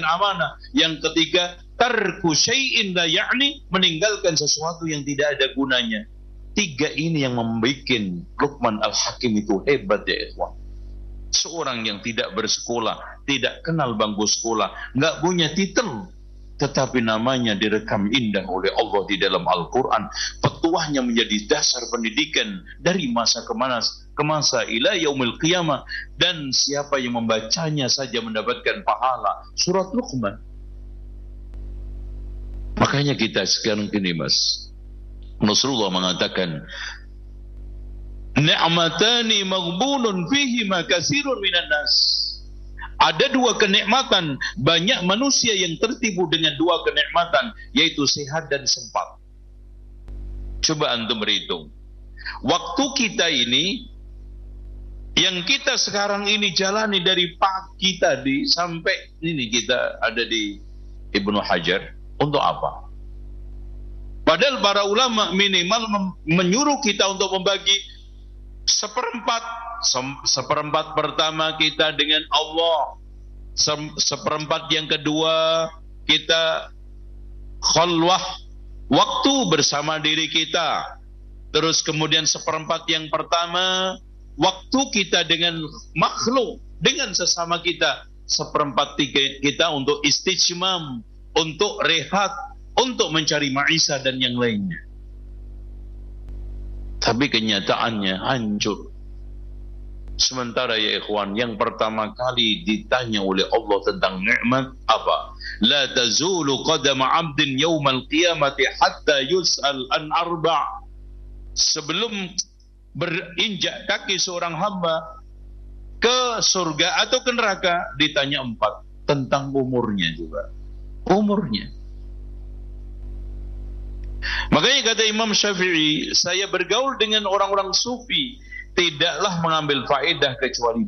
amanah. Yang ketiga, tarku syai'in la ya'ni, meninggalkan sesuatu yang tidak ada gunanya. Tiga ini yang membuat Luqman Al-Hakim itu hebat ya ikhwan. Seorang yang tidak bersekolah, tidak kenal bangku sekolah, nggak punya titel, tetapi namanya direkam indah oleh Allah di dalam Al-Quran. Petuahnya menjadi dasar pendidikan dari masa ke masa ila yaumil qiyamah. Dan siapa yang membacanya saja mendapatkan pahala. Surat Luqman. Makanya kita sekarang ini Mas, Rasulullah mengatakan, ni'matani maghbunun fihima katsirun minan nas. Ada dua kenikmatan, banyak manusia yang tertipu dengan dua kenikmatan, yaitu sehat dan sempat. Coba antum berhitung. Waktu kita ini, yang kita sekarang ini jalani dari pagi tadi sampai ini kita ada di Ibnu Hajar, untuk apa? Padahal para ulama minimal menyuruh kita untuk membagi seperempat pertama kita dengan Allah, seperempat yang kedua kita khalwah, waktu bersama diri kita, terus kemudian seperempat yang pertama waktu kita dengan makhluk, dengan sesama kita, seperempat kita untuk istijmam, untuk rehat, untuk mencari ma'isah dan yang lainnya. Tapi kenyataannya hancur. Sementara ya ikhwan, yang pertama kali ditanya oleh Allah tentang nikmat apa? La tazulu qadama 'abdin yaumal qiyamati hatta yus'al an arba'. Sebelum berinjak kaki seorang hamba ke surga atau ke neraka, ditanya 4 tentang umurnya juga. Umurnya. Makanya kata Imam Syafi'i, saya bergaul dengan orang-orang sufi, tidaklah mengambil faedah kecuali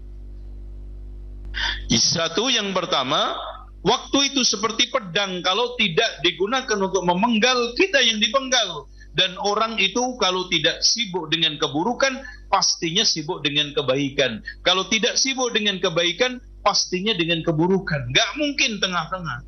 2. Satu, yang pertama, waktu itu seperti pedang, kalau tidak digunakan untuk memenggal, kita yang dipenggal. Dan orang itu kalau tidak sibuk dengan keburukan, pastinya sibuk dengan kebaikan. Kalau tidak sibuk dengan kebaikan, pastinya dengan keburukan. Gak mungkin tengah-tengah.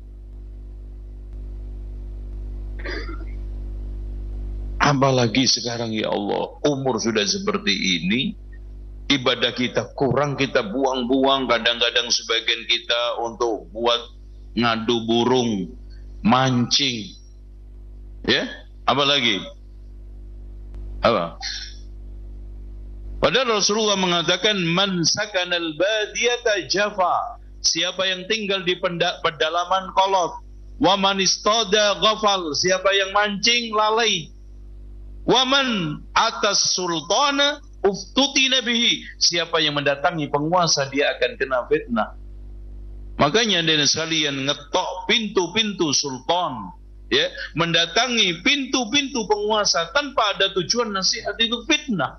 Apalagi sekarang ya Allah, umur sudah seperti ini, ibadah kita kurang, kita buang-buang. Kadang-kadang sebagian kita untuk buat ngadu burung, mancing, ya, apalagi apa? Padahal Rasulullah mengatakan, man sakanal badiyata jafa, siapa yang tinggal di pedalaman kolot, wa man istada ghafal, siapa yang mancing lalai, waman atas sultana uftutina bihi, siapa yang mendatangi penguasa dia akan kena fitnah. Makanya dan sekalian ngetok pintu-pintu sultan, ya, mendatangi pintu-pintu penguasa tanpa ada tujuan nasihat, itu fitnah.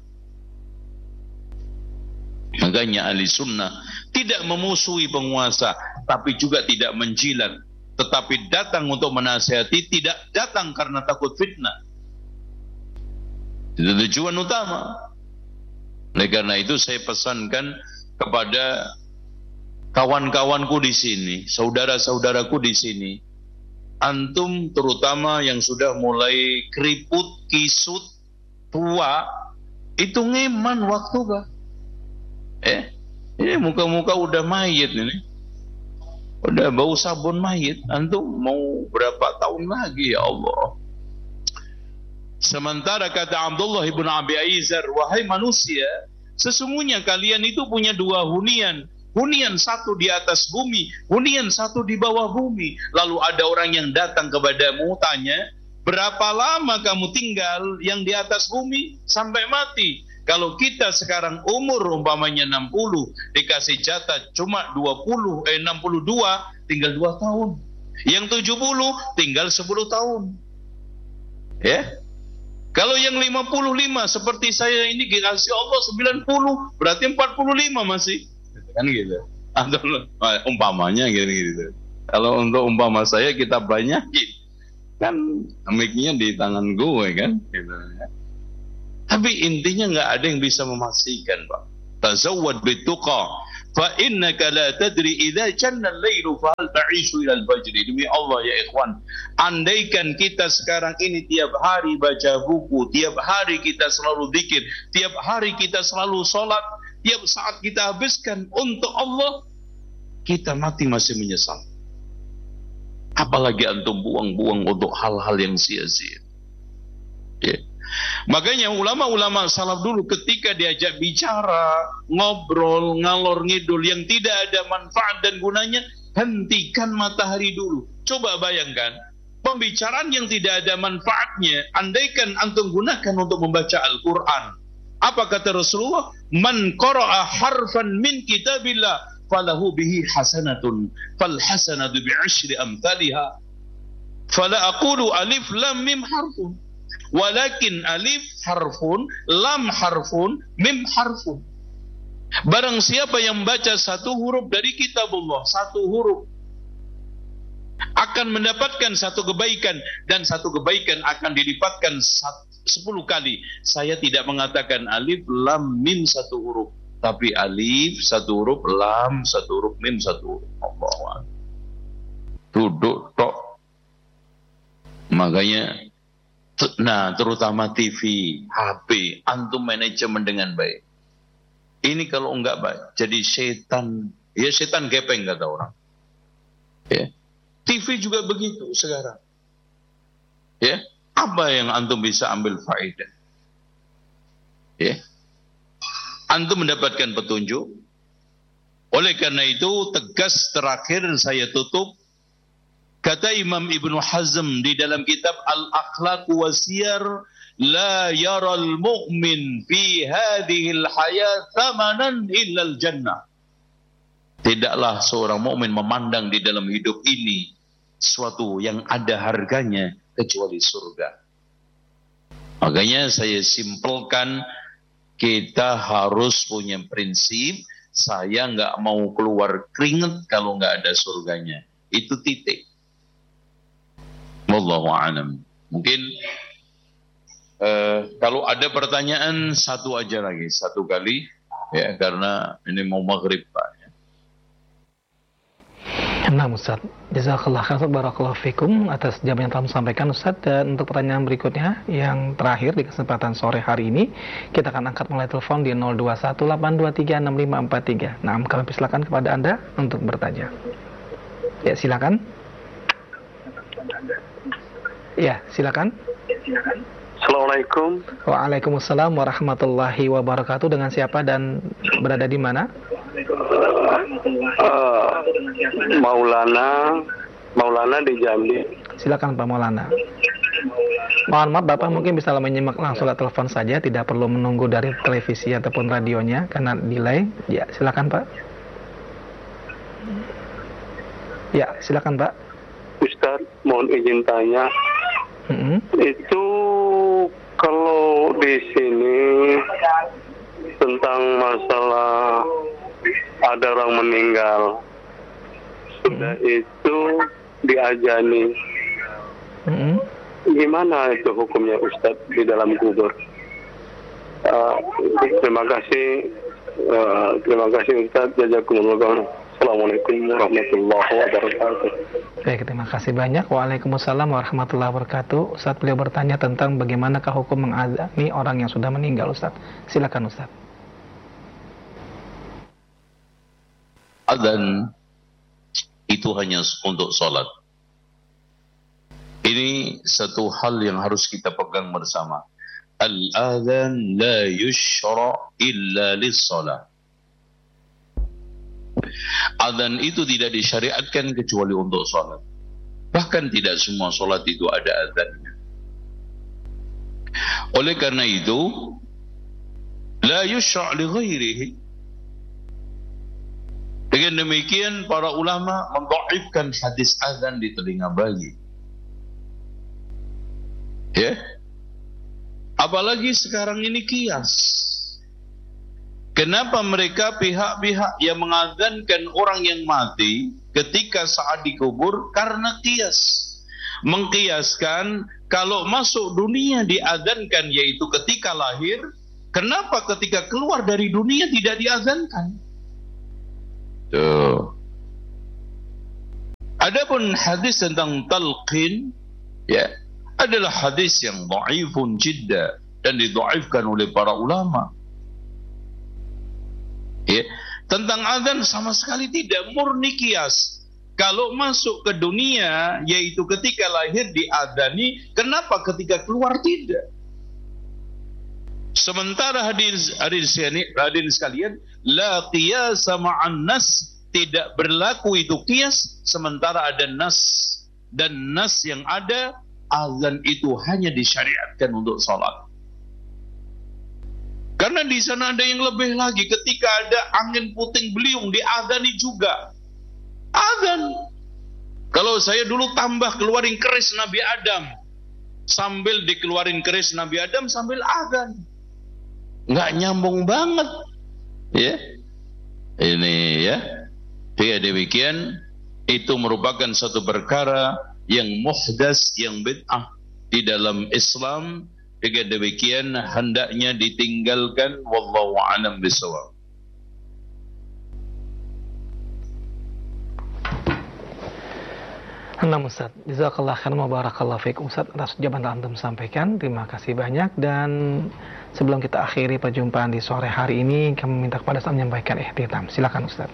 Makanya ahli sunnah tidak memusuhi penguasa, tapi juga tidak menjilat, tetapi datang untuk menasihati, tidak datang karena takut fitnah. Itu tujuan utama. Oleh karena itu saya pesankan kepada kawan-kawanku di sini, saudara-saudaraku di sini, antum terutama yang sudah mulai keriput, kisut, tua, itu ngeman waktu Pak. Ini muka-muka udah mayit ini. Udah bau sabun mayit. Antum mau berapa tahun lagi ya Allah? Sementara kata Abdullah ibn Abi Aizar, wahai manusia, sesungguhnya kalian itu punya 2 hunian. Hunian satu di atas bumi, hunian satu di bawah bumi. Lalu ada orang yang datang kepadamu, tanya, berapa lama kamu tinggal yang di atas bumi sampai mati? Kalau kita sekarang umur umpamanya 60, dikasih jatah cuma 62, tinggal 2 tahun. Yang 70 tinggal 10 tahun. Ya? Kalau yang 55 seperti saya ini dikasih Allah 90, berarti 45 masih. Kan gitu. Atau umpamanya gitu. Kalau untuk umpama saya kita banyakin, kan mic-nya di tangan gue kan gitu. Tapi intinya nggak ada yang bisa memastikan, Pak. Tazawwad bituqa, fa innaka la tadri idza janna al-lailu fa hal ta'ishu ila al-fajr. Demi Allah ya ikhwan, andaikan kita sekarang ini tiap hari baca buku, tiap hari kita selalu zikir, tiap hari kita selalu sholat, tiap saat kita habiskan untuk Allah, kita mati masih menyesal. Apalagi antum buang-buang untuk hal-hal yang sia-sia. Ya. Makanya ulama-ulama salaf dulu ketika diajak bicara, ngobrol, ngalor ngidul yang tidak ada manfaat dan gunanya, hentikan matahari dulu. Coba bayangkan, pembicaraan yang tidak ada manfaatnya, andaikan antum gunakan untuk membaca Al-Quran. Apa kata Rasulullah? Man qara'a harfan min kitabillah falahu bihi hasanatun fal hasanatu bi'ashri amthaliha. Fala aqulu alif lam mim harfun, walakin alif harfun, lam harfun, mim harfun. Barang siapa yang baca satu huruf dari kitabullah, satu huruf, akan mendapatkan satu kebaikan, dan satu kebaikan akan dilipatkan 10 kali. Saya tidak mengatakan alif, lam, mim satu huruf, tapi alif satu huruf, lam satu huruf, mim satu huruf. Allah. Duduk tok. Makanya, nah terutama TV, HP, antum manajemen dengan baik. Ini kalau enggak baik, jadi setan, ya setan gepeng kata orang. Ya. TV juga begitu sekarang. Ya, apa yang antum bisa ambil faedah? Ya. Antum mendapatkan petunjuk. Oleh karena itu, tegas terakhir saya tutup. Kata Imam Ibnu Hazm di dalam kitab Al-Akhlaq wa Siyar, la yaral mu'min fi hadhil hayat thamanan illa al-jannah. Tidaklah seorang mukmin memandang di dalam hidup ini suatu yang ada harganya kecuali surga. Makanya saya simpelkan, kita harus punya prinsip, saya nggak mau keluar keringat kalau nggak ada surganya. Itu titik. Wallahu a'lam. Mungkin kalau ada pertanyaan satu aja lagi, satu kali ya, karena ini mau maghrib Pak. Nah Ustaz, jazakallah khairan, barakallahu fikum atas jawaban yang telah disampaikan Ustaz. Dan untuk pertanyaan berikutnya yang terakhir di kesempatan sore hari ini, kita akan angkat mulai telepon di 0218236543. Nah, kami persilakan kepada Anda untuk bertanya. Ya, silakan. Ya, silakan. Assalamualaikum. Waalaikumsalam warahmatullahi wabarakatuh. Dengan siapa dan berada di mana? Maulana di Jambi. Silakan Pak Maulana. Mohon maaf Bapak mungkin bisa menyimak langsung lewat telepon saja, tidak perlu menunggu dari televisi ataupun radionya karena delay. Ya, silakan Pak. Ya, silakan Pak. Ustaz, mohon izin tanya. Itu kalau di sini tentang masalah ada orang meninggal, sudah itu diajani. Gimana itu hukumnya Ustaz di dalam kubur? Terima kasih Ustaz. Jazakumullah. Assalamualaikum warahmatullahi wabarakatuh. Baik, terima kasih banyak. Waalaikumsalam warahmatullahi wabarakatuh. Ustaz, beliau bertanya tentang bagaimanakah hukum mengazani orang yang sudah meninggal, Ustaz. Silakan Ustaz. Adzan itu hanya untuk sholat. Ini satu hal yang harus kita pegang bersama. Al-adzan la yushra illa lis-shalah. Adzan itu tidak disyariatkan kecuali untuk sholat. Bahkan tidak semua sholat itu ada adzannya. Oleh karena itu, la yushra' li ghairihi. Dengan demikian para ulama mendhaifkan hadis adzan di telinga bayi. Ya. Apalagi sekarang ini kias. Kenapa mereka pihak-pihak yang mengadzankan orang yang mati ketika saat dikubur? Karena kias. Mengkiaskan kalau masuk dunia diadzankan yaitu ketika lahir, kenapa ketika keluar dari dunia tidak diadzankan? Tuh. Adapun hadis tentang talqin, ya, adalah hadis yang dhaifun jidda dan didhaifkan oleh para ulama. Ya, tentang azan sama sekali tidak, murni qiyas. Kalau masuk ke dunia, yaitu ketika lahir diadzani, kenapa ketika keluar tidak? Sementara hadirin sekalian, la qiyasa ma'an nas, tidak berlaku itu qiyas sementara ada nas, dan nas yang ada, azan itu hanya disyariatkan untuk salat. Karena di sana ada yang lebih lagi, ketika ada angin puting beliung diadzani juga. Azan. Kalau saya dulu tambah keluarin keris Nabi Adam, sambil dikeluarin keris Nabi Adam sambil azan, nggak nyambung banget, ya. Ini ya, dia demikian. Itu merupakan satu perkara yang muhdas, yang bid'ah di dalam Islam. Dengan demikian hendaknya ditinggalkan. Wallahu a'lam bishawab. Nah Ustaz, jazakallah khairan wa barakallahu fiikum Ustaz atas jawaban yang antum sampaikan. Terima kasih banyak, dan sebelum kita akhiri perjumpaan di sore hari ini, kami minta kepada Ustaz menyampaikan ihtitam. Silakan Ustaz.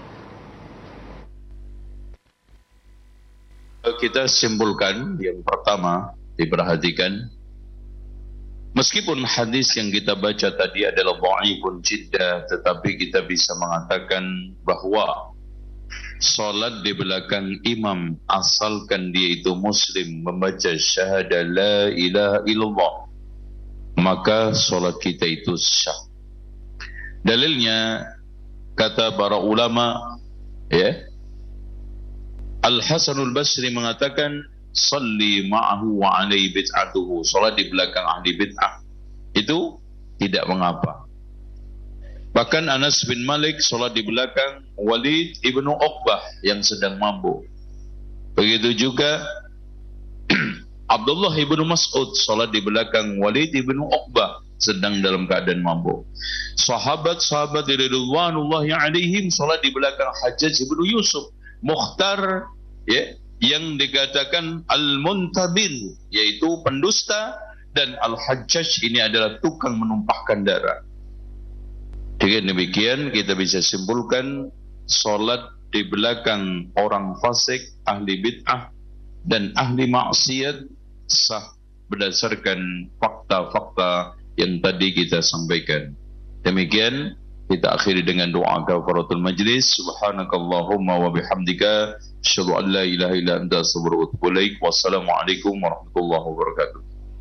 Kita simpulkan yang pertama, diperhatikan, meskipun hadis yang kita baca tadi adalah dhaifun jidda, tetapi kita bisa mengatakan bahwa salat di belakang imam, asalkan dia itu muslim, membaca syahadah la ilaha illallah, maka salat kita itu sah. Dalilnya kata para ulama, ya, Al-Hasanul Basri mengatakan salli ma'ahu wa alaihi bid'atuhu, salat di belakang ahli bid'ah itu tidak mengapa. Bahkan Anas bin Malik salat di belakang Walid ibnu Uqbah yang sedang mabuk. Begitu juga Abdullah ibnu Mas'ud salat di belakang Walid ibnu Uqbah sedang dalam keadaan mabuk. Sahabat-sahabat ridwanullahi alaihim salat di belakang Hajjaj ibnu Yusuf, Mukhtar, ya, yang dikatakan al-muntabir, yaitu pendusta, dan al-Hajjaj ini adalah tukang menumpahkan darah. Dengan demikian kita bisa simpulkan salat di belakang orang fasik, ahli bid'ah dan ahli maksiat sah berdasarkan fakta-fakta yang tadi kita sampaikan. Demikian kita akhiri dengan doa kafaratul majlis. Subhanakallahumma wa bihamdika asyhadu an la ilaha illa anta astaghfiruka wa atubu ilaik. Wassalamualaikum warahmatullahi wabarakatuh.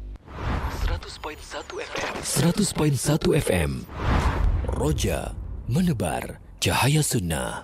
100.1 FM Roja menebar cahaya sunnah.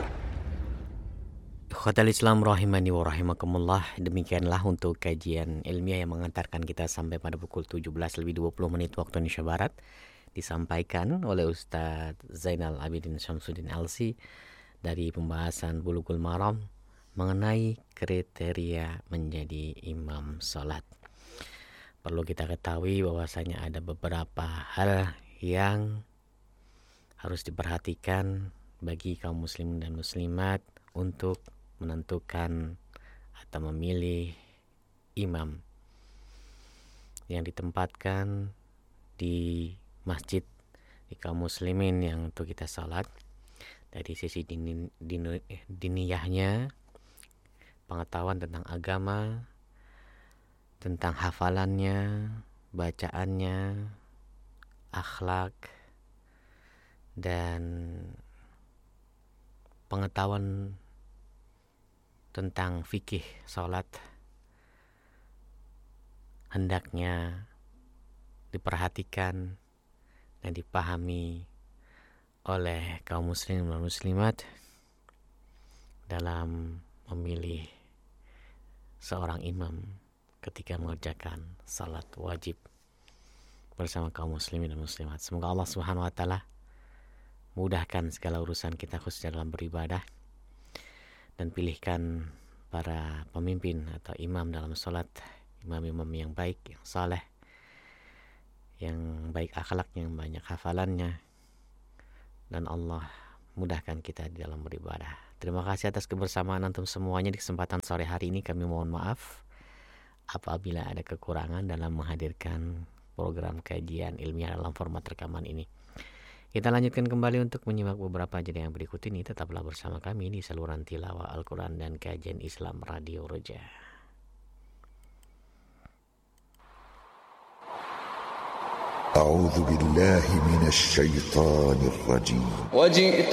Khotal Islam rahimani wa rahimakumullah. Demikianlah untuk kajian ilmiah yang mengantarkan kita sampai pada pukul 17:20 waktu Indonesia Barat, disampaikan oleh Ustadz Zainal Abidin Syamsuddin LC dari pembahasan Bulughul Maram mengenai kriteria menjadi imam salat. Perlu kita ketahui bahwasanya ada beberapa hal yang harus diperhatikan bagi kaum muslim dan muslimat untuk menentukan atau memilih imam yang ditempatkan di masjid di kaum muslimin yang untuk kita salat. Dari sisi diniyahnya, pengetahuan tentang agama, tentang hafalannya, bacaannya, akhlak, dan pengetahuan tentang fikih salat hendaknya diperhatikan dan dipahami oleh kaum muslim dan muslimat dalam memilih seorang imam ketika mengerjakan salat wajib bersama kaum muslimin dan muslimat. Semoga Allah Subhanahu wa taala mudahkan segala urusan kita khususnya dalam beribadah, dan pilihkan para pemimpin atau imam dalam salat, imam-imam yang baik, yang saleh, yang baik akhlaknya, yang banyak hafalannya, dan Allah mudahkan kita di dalam beribadah. Terima kasih atas kebersamaan antum semuanya di kesempatan sore hari ini. Kami mohon maaf apabila ada kekurangan dalam menghadirkan program kajian ilmiah dalam format rekaman ini. Kita lanjutkan kembali untuk menyimak beberapa jeda yang berikut ini. Tetaplah bersama kami di saluran tilawah Al-Quran dan kajian Islam Radio Roja. أعوذ بالله من الشيطان الرجيم